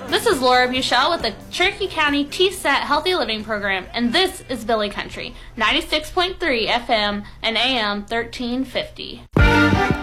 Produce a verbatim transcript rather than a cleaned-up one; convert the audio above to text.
This is Laura Buchel with the Cherokee County T S A T Healthy Living Program, and this is Billy Country, ninety-six point three F M and A M thirteen fifty.